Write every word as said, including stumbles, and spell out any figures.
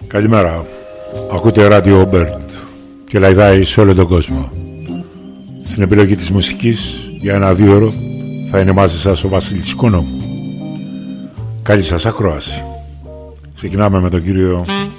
Καλημέρα. Ακούτε ράδιο Μπέρντ και λαϊδάει σε όλο τον κόσμο. Στην επιλογή της μουσικής για ένα δύο ώρο θα είναι μαζί σας ο Βασίλης Κονόμου. Καλή σας ακρόαση. Ξεκινάμε με τον κύριο